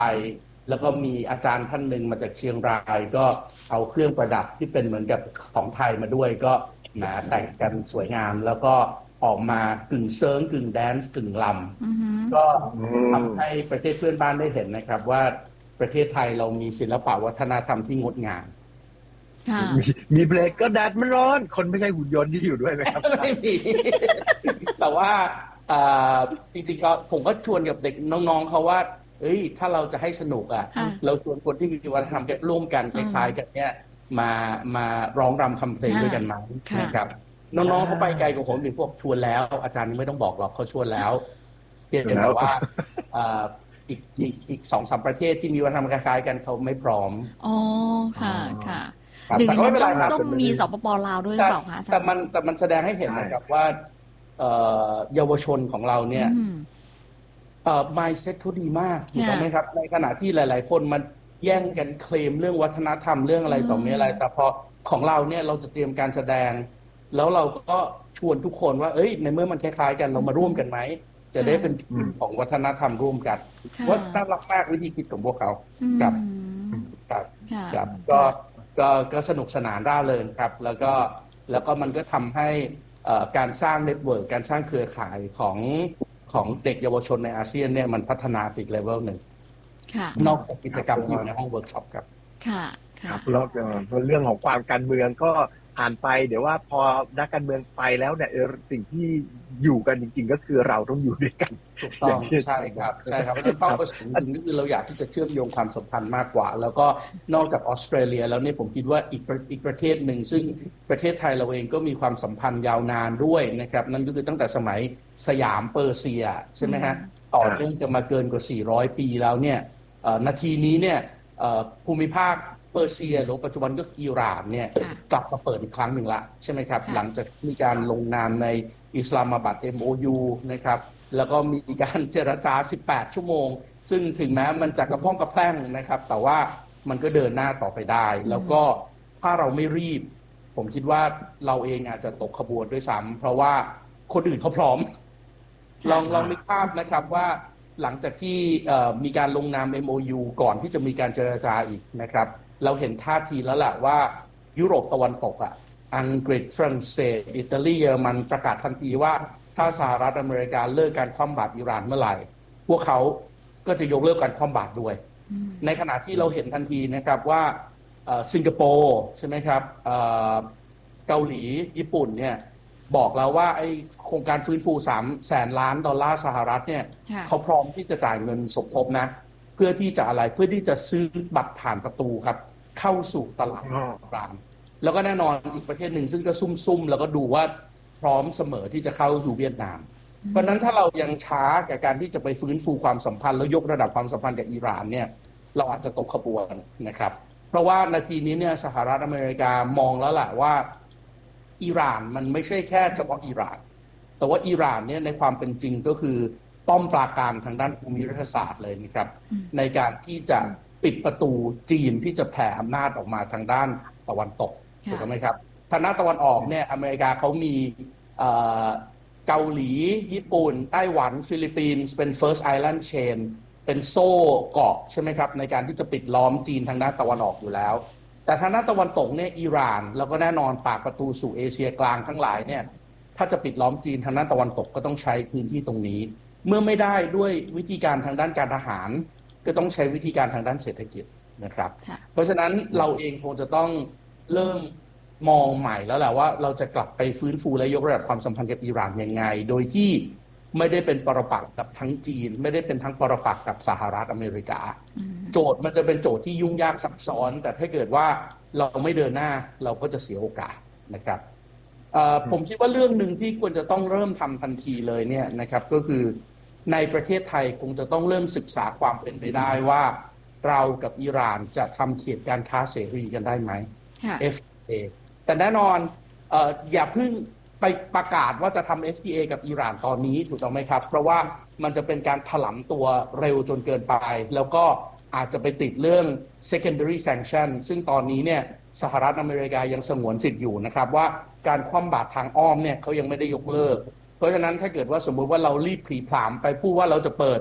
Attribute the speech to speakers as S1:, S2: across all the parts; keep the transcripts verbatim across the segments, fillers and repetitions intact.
S1: ยแล้วก็มีอาจารย์ท่านหนึ่งมาจากเชียงรายก็เอาเครื่องประดับที่เป็นเหมือนกับของไทยมาด้วยก็แหมแต่งกันสวยงามแล้วก็ออกมากึ่งเซิร์งกึ่งแดนซ์กึ่งล
S2: อือหือ
S1: ำก็
S3: อื
S1: ทำให้
S3: ม
S1: ประเทศเพื่อนบ้านได้เห็นนะครับว่าประเทศไทยเรามีศิลปะวัฒนธรรมที่งดงาม
S2: ค่ะ
S3: มีมีเบรกก็แดดมันร้อนคนไม่ใช่หุ่นยนต์ที่อยู่ด้วยไหมครับ
S1: ไม่มีแต่ว่าเอ่อจริงๆก็ผมก็ชวนกับเด็กน้องๆเขาว่าเอ้ยถ้าเราจะให้สนุกอ่ะ
S2: ค่ะ
S1: เราชวนคนที่มีวัฒนธรรมร่วมกันค
S2: อืม
S1: ล้ายๆกันเนี่ยมามาร้องรำทำเพลงด้วยกันไหม
S2: ค่ะ
S1: นะครับน้องๆเขาไปไกลกว่าผมอีกพวกชวนแล้วอาจารย์นี่ไม่ต้องบอกหรอกเขาชวนแล้วเพียง
S3: แล้ว
S1: แต่ว่าเอ่ออีกอีกอีกสองสามประเทศที่มีวัฒนธรรมคล้ายๆกันเขาไม่พร้อม
S2: อ๋อค่ะค่ะ
S1: ครับ
S2: หนึ่ง
S1: แต่ก็
S2: ในนั้นต้อง
S1: ไม่เป็นไรครับ
S2: ต้องมีสปปลาวด้วยหรือ
S1: แต่
S2: เปล่าคะอาจา
S1: แต่
S2: รย์
S1: มันแต่มันแสดงให้เห็น
S3: ใช่
S1: นะครับว่าเอ่อเยาวชนของเราเนี่ย
S2: อืม
S1: เอ่อ mindset เขาดีมากถูกต้
S2: ค่ะ
S1: องไหมครับในขณะที่หลายๆคนมันแย่งกันเคลมเรื่องวัฒนธรรมเรื่องอะไร
S2: อื
S1: ต่อมีอะไรแต่
S2: ม
S1: พอของเราเนี่ยเราจะเตรียมการแสดงแล้วเราก็ชวนทุกคนว่าเอ้ยในเมื่อมันคล้ายๆกันเรามาร่วมกันไหมจะได้
S2: ค่ะ
S1: เป็น
S3: อืม
S1: ทีมของวัฒนธรรมร่วมกัน
S2: ค่ะ
S1: ว่าน่ารักมากวิธีคิดของพวกเขา
S2: อื
S1: ครับ
S2: ม
S1: ครับ
S2: ค่ะ
S1: ครับก็
S2: ค่ะ
S1: ก็ก็สนุกสนานร่าเริงครับแล้วก็แล้วก็มันก็ทำให้เอ่อการสร้างเน็ตเวิร์กการสร้างเครือข่ายของของเด็กเยาวชนในอาเซียนเนี่ยมันพัฒนาไปอีกเลเวลหนึ่ง
S2: ค่ะ
S1: นอกจากกิ
S3: ครับ
S1: จกรรมที่อ
S3: เพราะว่า
S1: ยู่ในห้องเวิร์กช็อปครับ
S2: ค่ะ
S3: ค
S2: ค่ะ
S3: รับแล้วก็เรื่องของความการเมืองก็อ่านไปเดี๋ยวว่าพอนักการเมืองไปแล้วเนี่ยเออสิ่งที่อยู่กันจริงๆก็คือเราต้องอยู่ด้วยกัน
S1: ถูก
S3: อ
S1: ต้อง
S3: ย่างที่
S1: ใช่ค
S3: อาจารย์บอก
S1: รับใช่ครับเพราะฉะนั้น
S3: ค
S1: เป้า
S3: รับ
S1: ประสงค์จริงๆก็คือเราอยากที่จะเชื่อมโยงความสัมพันธ์มากกว่าแล้วก็นอกจากออสเตรเลียแล้วเนี่ยผมคิดว่าอีกประอีกประเทศหนึ่งซึ่งประเทศไทยเราเองก็มีความสัมพันธ์ยาวนานด้วยนะครับนั่นก็คือตั้งแต่สมัยสยามเปอร์เซียใช่ไหมฮะต่อเนื่องกันมาเกินกว่าสี่ร้อยปีแล้วเนี่ยเอ่อนาทีนี้เนี่ยเอ่อภูมิภาคเปอร์เซียหรือปัจจุบันก็คืออิหร่านเนี่ย
S2: ค่ะ
S1: กลับมาเปิดอีกครั้งหนึ่งละใช่ไหมครับห
S2: ค่ะ
S1: ลังจากมีการลงนามในอิสลามาบัด เอ็ม โอ ยู นะครับ แล้วก็มีการเจรจา สิบแปด ชั่วโมง ซึ่งถึงแม้มันจะกระพ้องกระแพร่งนะครับ แต่ว่ามันก็เดินหน้าต่อไปได้
S2: อื
S1: แล้ว
S2: ม
S1: ก็ถ้าเราไม่รีบ ผมคิดว่าเราเองอาจจะตกขบวนด้วยซ้ำเพราะว่าคนอื่นเขาพร้อม ล
S2: ค่ะ
S1: องลองนึกภาพนะครับว่าหลังจากที่เอ่อมีการลงนาม เอ็ม โอ ยู ก่อนที่จะมีการเจรจาอีกนะครับ เราเห็นท่าทีแล้วแหละว่ายุโรปตะวันตกอ่ะอังกฤษฝรั่งเศสอิตาลีเยอรมันประกาศทันทีว่าถ้าสหรัฐอเมริกาเลิกการคว่ำบาตรอิหร่านเมื่อไหร่พวกเขาก็จะยกเลิกการคว่ำบาตรด้วย
S2: อืม
S1: ในขณะที่เราเห็นทันทีนะครับว่าเอ่อสิงคโปร์ใช่ไหมครับเอ่อเกาหลีญี่ปุ่นเนี่ยบอกแล้วว่าไอ้โครงการฟื้นฟูสามแสนล้านดอลลาร์สหรัฐเนี่ย
S2: ค่ะ
S1: เขาพร้อมที่จะจ่ายเงินสมทบนะเพื่อที่จะอะไรเพื่อที่จะซื้อบัตรผ่านประตูครับเข้าสู่ตลาด
S3: อ๋อ
S1: กลางแล้วก็แน่นอนอีกประเทศหนึ่งซึ่งก็ซุ่มๆแล้วก็ดูว่าพร้อมเสมอที่จะเข้าสู่เวียดนามเพราะฉะนั้นถ้าเรายังช้ากับการที่จะไปฟื้นฟูความสัมพันธ์แล้วยกระดับความสัมพันธ์กับอิหร่านเนี่ยเราอาจจะตกขบวนนะครับเพราะว่านาทีนี้เนี่ยสหรัฐอเมริกามองแล้วแหละว่าอิหร่านมันไม่ใช่แค่เฉพาะอิหร่านแต่ว่าอิหร่านเนี่ยในความเป็นจริงก็คือป้อมปราการทางด้านภูมิรัฐศาสตร์เลยนะครับ
S2: อืม
S1: ในการที่จะปิดประตูจีนที่จะแผ่อำนาจออกมาทางด้านตะวันตกถูก
S2: ค่ะ
S1: ต้องไหมครับทางด้านตะวันออกเนี่ยอเมริกาเขามีเอ่อเกาหลีญี่ปุ่นไต้หวันฟิลิปปินส์เป็น First Island Chain เป็นโซ่เกาะใช่ไหมครับในการที่จะปิดล้อมจีนทางด้านตะวันออกอยู่แล้วแต่ทางด้านตะวันตกเนี่ยอิหร่านแล้วก็แน่นอนปากประตูสู่เอเชียกลางทั้งหลายเนี่ยถ้าจะปิดล้อมจีนทางด้านตะวันตกก็ต้องใช้พื้นที่ตรงนี้เมื่อไม่ได้ด้วยวิธีการทางด้านการทหารก็ต้องใช้วิธีการทางด้านเศรษฐกิจนะครับ
S2: ค่ะ
S1: เพราะฉะนั้นเราเองคงจะต้องเริ่มมองใหม่แล้วแหละว่าเราจะกลับไปฟื้นฟูและยกระดับความสัมพันธ์กับอิหร่านยังไงโดยที่ไม่ได้เป็นปรปักษ์กับทั้งจีนไม่ได้เป็นทั้งปรปักษ์กับสหรัฐอเมริกา
S2: อืม
S1: โจทย์มันจะเป็นโจทย์ที่ยุ่งยากซับซ้อน แต่ถ้าเกิดว่าเราไม่เดินหน้าเราก็จะเสียโอกาสนะครับเอ่อผมคิดว่าเรื่องหนึ่งที่ควรจะต้องเริ่มทำทันทีเลยเนี่ยนะครับก็คือในประเทศไทยคงจะต้องเริ่มศึกษาความเป็นไปได้ว่าเรากับอิหร่านจะทำเขตการค้าเสรีกันได้ไหม
S2: ค่ะ
S1: เอฟ ที เอ แต่แน่นอนเอ่ออย่าเพิ่งไปประกาศว่าจะทำ เอฟ ที เอ กับอิหร่านตอนนี้ถูกต้องไหมครับ เพราะว่ามันจะเป็นการถลำตัวเร็วจนเกินไป แล้วก็อาจจะไปติดเรื่อง secondary sanction ซึ่งตอนนี้เนี่ยสหรัฐอเมริกายังสงวนสิทธิ์อยู่นะครับว่าการคว่ำบาตรทางอ้อมเนี่ยเขายังไม่ได้ยกเลิก เพราะฉะนั้นถ้าเกิดว่าสมมุติว่าเรารีบผลีผลามไปพูดว่าเราจะเปิด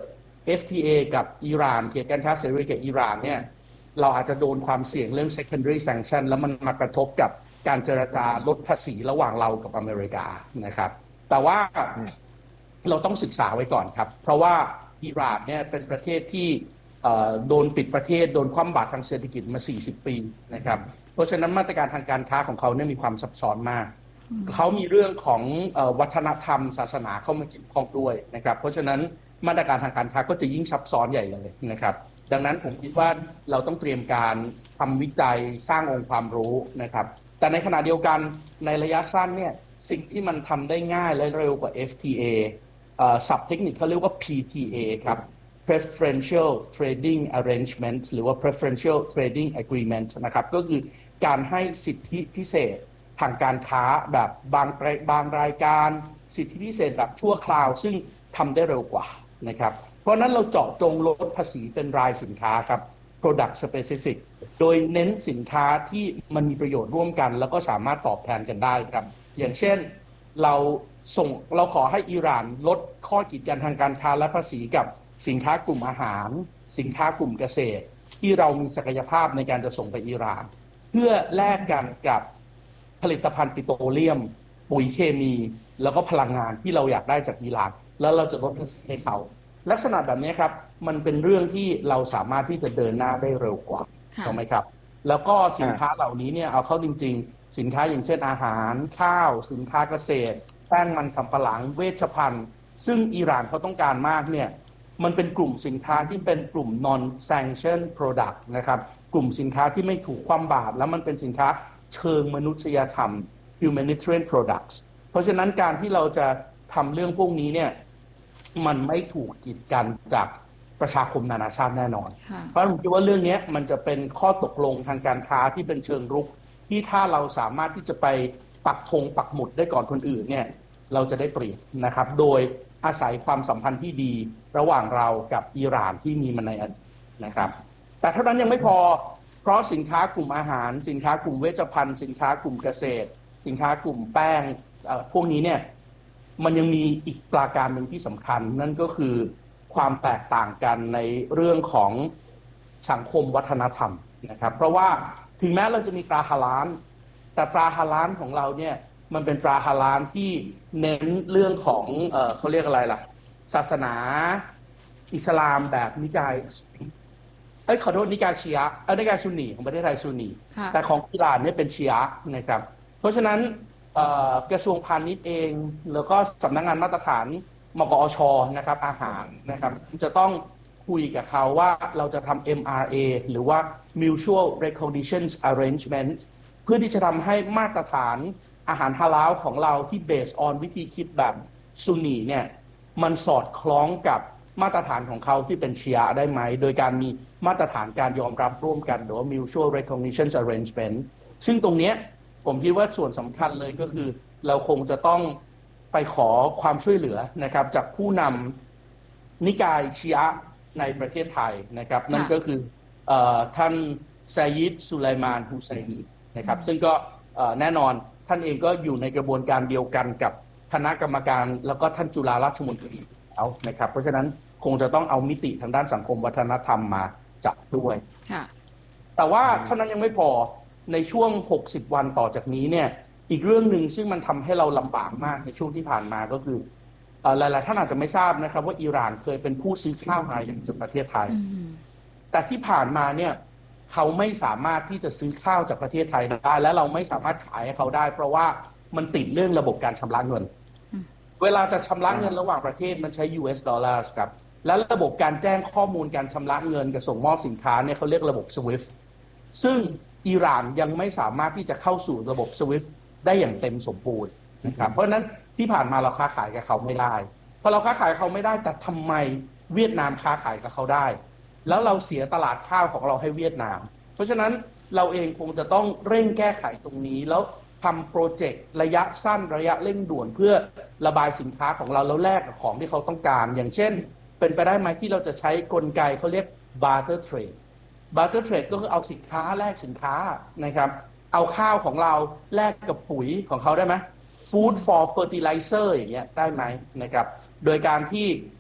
S1: เอฟ ที เอ กับอิหร่านเกี่ยวกับการค้าเสรีกับอิหร่านเนี่ยเราอาจจะโดนความเสี่ยงเรื่อง secondary sanction แล้วมันมากระทบกับการเจรจาลดภาษีระหว่างเรากับอเมริกานะครับแต่ว่าเราต้องศึกษาไว้ก่อนครับเพราะว่าอิหร่านเนี่ยเป็นประเทศที่โดนปิดประเทศโดนคว่ำบาตรทางเศรษฐกิจมาสี่สิบปีนะครับเพราะฉะนั้นมาตรการทางการค้าของเขาเนี่ยมีความซับซ้อนมากเขามีเรื่องของวัฒนธรรมศาสนาเข้ามาเกี่ยวข้องด้วยนะครับเพราะฉะนั้นมาตรการทางการค้าก็จะยิ่งซับซ้อนใหญ่เลยนะครับดังนั้นผมคิดว่าเราต้องเตรียมการทำวิจัยสร้างองค์ความรู้นะครับแต่ในขณะเดียวกันในระยะสั้นเนี่ยสิ่งที่มันทำได้ง่ายและเร็วกว่า เอฟ ที เอ ศัพท์เทคนิคเขาเรียกว่า พี ที เอ ครับ preferential trading arrangement หรือว่า preferential trading agreement นะครับก็คือการให้สิทธิพิเศษทางการค้าแบบบางบางรายการสิทธิพิเศษแบบชั่วคราวซึ่งทำได้เร็วกว่านะครับเพราะนั้นเราเจาะจงลดภาษีเป็นรายสินค้าครับ product specific โดยเน้นสินค้าที่มันมีประโยชน์ร่วมกันแล้วก็สามารถตอบแทนกันได้ครับอย่างเช่นเราส่งเราขอให้อิหร่านลดข้อกีดกันทางการค้าและภาษีกับสินค้ากลุ่มอาหารสินค้ากลุ่มเกษตรที่เรามีศักยภาพในการจะส่งไปอิหร่านเพื่อแลกกันกับผลิตภัณฑ์ปิโตรเลียมปุ๋ยเคมีแล้วก็พลังงานที่เราอยากได้จากอิหร่านแล้วเราจะลดภาษีให้เขาลักษณะแบบนี้ครับมันเป็นเรื่องที่เราสามารถที่จะเดินหน้าได้เร็วกว่าถูกไหมครับแล้วก็สินค้าเหล่านี้เนี่ยเอาเข้าจริงๆสินค้าอย่างเช่นอาหารข้าวสินค้าเกษตรแป้งมันสำปะหลังเวชภัณฑ์ซึ่งอิหร่านเขาต้องการมากเนี่ยมันเป็นกลุ่มสินค้าที่เป็นกลุ่ม non sanction product นะครับกลุ่มสินค้าที่ไม่ถูกคว่ำบาตรแล้วมันเป็นสินค้าเชิงมนุษยธรรม humanitarian products เพราะฉะนั้นการที่เราจะทำเรื่องพวกนี้เนี่ยมันไม่ถูกกีดกันจากประชาคมนานาชาติแน่นอนเพราะผมคิดว่าเรื่องนี้มันจะเป็นข้อตกลงทางการค้าที่เป็นเชิงรุกที่ถ้าเราสามารถที่จะไปปักธงปักหมุดได้ก่อนคนอื่นเนี่ยเราจะได้เปรียบนะครับโดยอาศัยความสัมพันธ์ที่ดีระหว่างเรากับอิหร่านที่มีมาในอดีตนะครับแต่เท่านั้นยังไม่พอเพราะสินค้ากลุ่มอาหารสินค้ากลุ่มเวชภัณฑ์สินค้ากลุ่มเกษตรสินค้ากลุ่มแป้งพวกนี้เนี่ยมันยังมีอีกปราการหนึ่งที่สำคัญนั่นก็คือความแตกต่างกันในเรื่องของสังคมวัฒนธรรมนะครับเพราะว่าถึงแม้เราจะมีตราฮาลาลแต่ตราฮาลาลของเราเนี่ยมันเป็นตราฮาลาลที่เน้นเรื่องของเอ่อเขาเรียกอะไรล่ะศาสนาอิสลามแบบนิกายเอ้ยขอโทษนิกายชีอะห์เอ้ยนิกายซุนนีของประเทศไทยซุนนีแต่ของอิหร่านเนี่ยเป็นชีอะห์นะครับเพราะฉะนั้นกระทรวงพาณิชย์เองแล้วก็สำนักงานมาตรฐานมกอชนะครับอาหารนะครับจะต้องคุยกับเขาว่าเราจะทำ เอ็ม อาร์ เอ หรือว่า Mutual Recognition Arrangement เพื่อที่จะทำให้มาตรฐานอาหารฮาลาลของเราที่ based on วิธีคิดแบบซุนนีเนี่ยมันสอดคล้องกับมาตรฐานของเขาที่เป็นชีอะห์ได้ไหมโดยการมีมาตรฐานการยอมรับร่วมกันหรือว่า Mutual Recognition Arrangement ซึ่งตรงนี้ผมคิดว่าส่วนสำคัญเลยก็คือเราคงจะต้องไปขอความช่วยเหลือนะครับจากผู้นำนิกายชีอะห์ในประเทศไทยนะครับนั่นก็คือท่านไซยิดสุไลมานฮุไซนีนะครับซึ่งก็แน่นอนท่านเองก็อยู่ในกระบวนการเดียวกันกับคณะกรรมการแล้วก็ท่านจุฬาราชมนตรีแล้วนะครับเพราะฉะนั้นคงจะต้องเอามิติทางด้านสังคมวัฒนธรรมมาจับด้วยแต่ว่าเท่านั้นยังไม่พอในช่วงหกสิบวันต่อจากนี้เนี่ยอีกเรื่องหนึ่งซึ่งมันทำให้เราลำบากมากในช่วงที่ผ่านมาก็คือหลายๆท่านอาจจะไม่ทราบนะครับว่าอิหร่านเคยเป็นผู้ซื้อข้าวรายใหญ่จากประเทศไทยแต่ที่ผ่านมาเนี่ยเขาไม่สามารถที่จะซื้อข้าวจากประเทศไทยได้และเราไม่สามารถขายให้เขาได้เพราะว่ามันติดเรื่องระบบการชำระเงินเวลาจะชำระเงินระหว่างประเทศมันใช้ ยู เอส ดอลลาร์ครับและระบบการแจ้งข้อมูลการชำระเงินกับส่งมอบสินค้าเนี่ยเขาเรียกระบบ สวิฟต์ ซึ่งอิหร่านยังไม่สามารถที่จะเข้าสู่ระบบ สวิฟต์ ได้อย่างเต็มสมบูรณ์นะครับเพราะฉะนั้นที่ผ่านมาเราค้าขายกับเขาไม่ได้พอเราค้าขายเขาไม่ได้แต่ทำไมเวียดนามค้าขายกับเขาได้แล้วเราเสียตลาดข้าวของเราให้เวียดนามเพราะฉะนั้นเราเองคงจะต้องเร่งแก้ไขตรงนี้แล้วทำโปรเจกต์ระยะสั้นระยะเร่งด่วนเพื่อระบายสินค้าของเราแล้วแลกกับของที่เขาต้องการอย่างเช่นเป็นไปได้ไหมที่เราจะใช้กลไกเขาเรียก barter trade barter trade ก็คือเอาสินค้าแลกสินค้านะครับเอาข้าวของเราแลกกับปุ๋ยของเขาได้ไหม food for fertilizer อย่างเงี้ยได้ไหมนะครับโดยการที่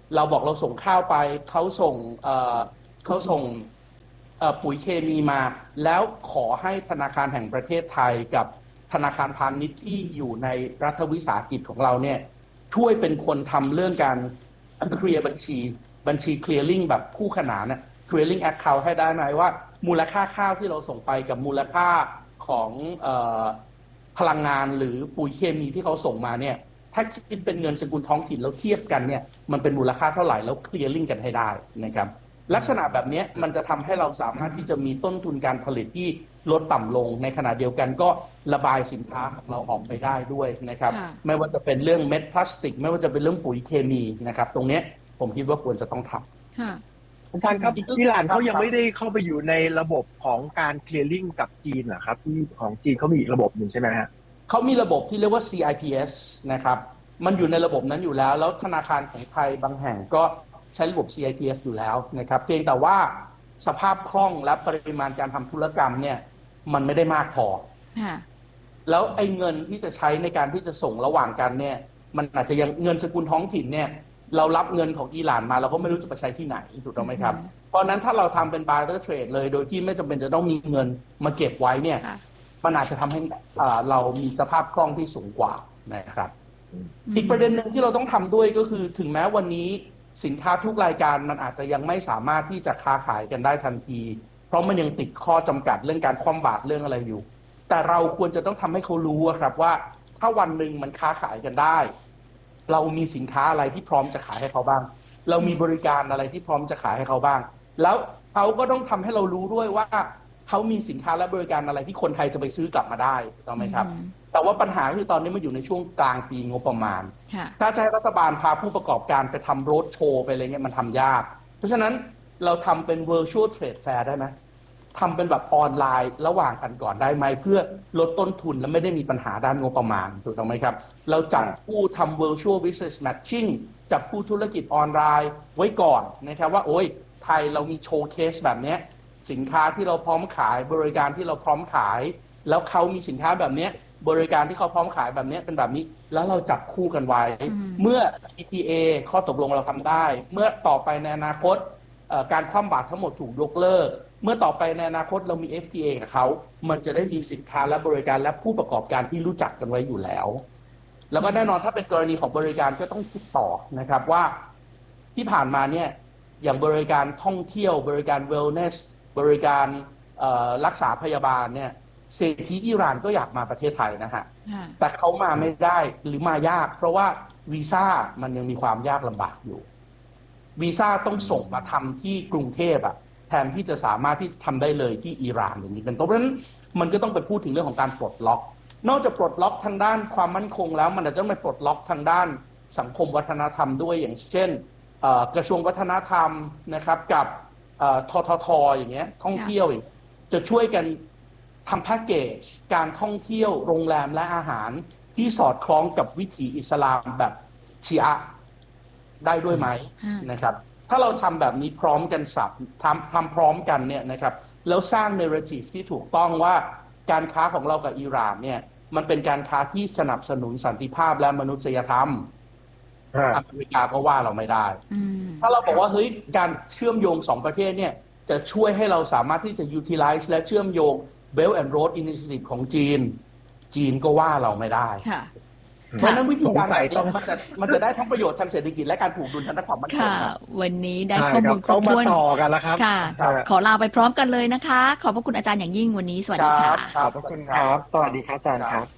S1: เราบอกเราส่งข้าวไปเขาส่งเอ่อเขาส่งเอ่อปุ๋ยเคมีมาแล้วขอให้ธนาคารแห่งประเทศไทยกับธนาคารพาณิชย์ที่อยู่ในรัฐวิสาหกิจของเราเนี่ยช่วยเป็นคนทำเรื่องการเคลียร์บัญชีบัญชี clearing แบบคู่ขนานนะ clearing account ให้ได้ไหมว่ามูลค่าข้าวที่เราส่งไปกับมูลค่าของเอ่อพลังงานหรือปุ๋ยเคมีที่เขาส่งมาเนี่ยถ้าคิดเป็นเงินสกุลท้องถิ่นแล้วเทียบกันเนี่ยมันเป็นมูลค่าเท่าไหร่แล้ว clearing กันให้ได้นะครับลักษณะแบบนี้มันจะทำให้เราสามารถที่จะมีต้นทุนการผลิตที่ลดต่ำลงในขณะเดียวกันก็ระบายสินค้าของเราออกไปได้ด้วยนะครับไม่ว่าจะเป็นเรื่องเม็ดพลาสติกไม่ว่าจะเป็นเรื่องปุ๋ยเคมีนะครับตรงนี้ผมคิดว่าควรจะต้องทำ
S3: อาจารย์ครับอิหร่านเขายังไม่ได้เข้าไปอยู่ในระบบของการเคลียร์ลิงกับจีนเหรอครับที่ของจีนเขามีอีกระบบหนึ่งใช่ไหมฮะ
S1: เขามีระบบที่เรียกว่า ซี ไอ พี เอส นะครับมันอยู่ในระบบนั้นอยู่แล้วแล้วธนาคารของไทยบางแห่งก็ใช้ระบบ ซี ไอ พี เอส อยู่แล้วนะครับเพียงแต่ว่าสภาพคล่องและปริมาณการทำธุรกรรมเนี่ยมันไม่ได้มากพอแล้วไอ้เงินที่จะใช้ในการที่จะส่งระหว่างกันเนี่ยมันอาจจะยังเงินสกุลท้องถิ่นเนี่ยเรารับเงินของอิหร่านมาเราก็ไม่รู้จะไปใช้ที่ไหนถูกต้องไหมครับเพราะนั้นถ้าเราทำเป็น barter trade เลยโดยที่ไม่จำเป็นจะต้องมีเงินมาเก็บไว้เนี่ยมันอาจจะทำให้เรามีสภาพคล่องที่สูงกว่านะครับอีกประเด็นหนึ่งที่เราต้องทำด้วยก็คือถึงแม้วันนี้สินค้าทุกรายการมันอาจจะยังไม่สามารถที่จะค้าขายกันได้ทันทีเพราะมันยังติดข้อจำกัดเรื่องการคว่ำบาตรเรื่องอะไรอยู่แต่เราควรจะต้องทำให้เขารู้ครับว่าถ้าวันหนึ่งมันค้าขายกันได้เรามีสินค้าอะไรที่พร้อมจะขายให้เขาบ้างเรามีบริการอะไรที่พร้อมจะขายให้เขาบ้างแล้วเขาก็ต้องทำให้เรารู้ด้วยว่าเขามีสินค้าและบริการอะไรที่คนไทยจะไปซื้อกลับมาได้ถูกไหมครับแต่ว่าปัญหาคือตอนนี้มันอยู่ในช่วงกลางปีงบประมาณถ้าจะให้รัฐบาลพาผู้ประกอบการไปทำโรดโชว์ไปอะไรเงี้ยมันทำยากเพราะฉะนั้นเราทำเป็น virtual trade fair ได้ไหมทำเป็นแบบออนไลน์ระหว่างกันก่อนได้ไหมเพื่อลดต้นทุนและไม่ได้มีปัญหาด้านงบประมาณถูกต้องไหมครับเราจับผู้ทำ virtual business matching จับผู้ธุรกิจออนไลน์ไว้ก่อนนะครับว่าโอ้ยไทยเรามีโชว์เคสแบบนี้สินค้าที่เราพร้อมขายบริการที่เราพร้อมขายแล้วเขามีสินค้าแบบนี้บริการที่เขาพร้อมขายแบบนี้เป็นแบบนี้แล้วเราจับคู่กันไว้เมื่อ อี ที เอ ข้อตกลงเราทำได้เมื่อต่อไปในอนาคตการคว่ำบาตรทั้งหมดถูกยกเลิกเมื่อต่อไปในอนาคตเรามี เอฟ ที เอ กับเขามันจะได้มีสินค้าและบริการและผู้ประกอบการที่รู้จักกันไว้อยู่แล้วแล้วก็แน่นอนถ้าเป็นกรณีของบริการก็ต้องคิดต่อนะครับว่าที่ผ่านมาเนี่ยอย่างบริการท่องเที่ยวบริการ wellness บริการรักษาพยาบาลเนี่ยเศรษฐีอิหร่านก็อยากมาประเทศไทยนะฮะแต่เขามาไม่ได้หรือมายากเพราะว่าวีซ่ามันยังมีความยากลำบากอยู่วีซ่าต้องส่งมาทำที่กรุงเทพอะแทนที่จะสามารถที่จะทำได้เลยที่อิหร่านอย่างนี้เป็นต้นเพราะฉะนั้นมันก็ต้องไปพูดถึงเรื่องของการปลดล็อกนอกจากปลดล็อกทางด้านความมั่นคงแล้วมันอาจจะต้องไปปลดล็อกทางด้านสังคมวัฒนธรรมด้วยอย่างเช่นกระทรวงวัฒนธรรมนะครับกับทททอย่างเงี้ยท่องเที่ยวอย่างจะช่วยกันทำแพ็กเกจการท่องเที่ยวโรงแรมและอาหารที่สอดคล้องกับวิถีอิสลามแบบชีอะห์ได้ด้วยไหมนะครับถ้าเราทำแบบนี้พร้อมกันสับทำทำพร้อมกันเนี่ยนะครับแล้วสร้างเนเรทีฟที่ถูกต้องว่าการค้าของเรากับอิหร่านเนี่ยมันเป็นการค้าที่สนับสนุนสันติภาพและมนุษยธรรมอเมริกาก็ว่าเราไม่ได้ถ้าเราบอกว่าเฮ้ยการเชื่อมโยงสองประเทศเนี่ยจะช่วยให้เราสามารถที่จะ utilize และเชื่อมโยง Belt and Road Initiative ของจีนจีนก็ว่าเราไม่ได้เพราะนั้นวิธีการไหนต้องมันจะมันจะได้ทั้งประโยชน์ทางเศรษฐกิจและการผูกดุลทางความมั่นคง
S2: ค่ะวันนี้ได้ข้อมูลครบถ้วน
S3: ต่อกันแล้วครับ
S2: ค่ะขอลาไปพร้อมกันเลยนะคะขอบพระคุณอาจารย์อย่างยิ่งวันนี้สวัสดีค่ะ
S3: ขอบพระคุณครับสวัสดีครับอาจารย์ครับ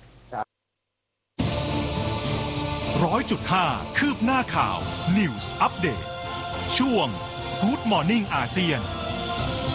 S4: ร้อยจุดห้าคืบหน้าข่าว News Update ช่วง Good Morning อาเซียน